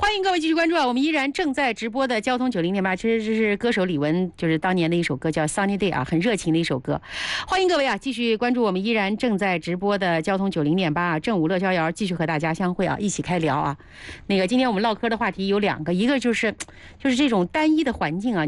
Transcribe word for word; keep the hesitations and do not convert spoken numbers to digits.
欢迎各位继续关注啊！我们依然正在直播的交通九零点八，其实这是歌手李玟，就是当年的一首歌叫《Sunny Day》啊，很热情的一首歌。欢迎各位啊，继续关注我们依然正在直播的交通九零点八啊，正午乐逍遥继续和大家相会啊，一起开聊啊。那个今天我们唠嗑的话题有两个，一个就是就是这种单一的环境啊。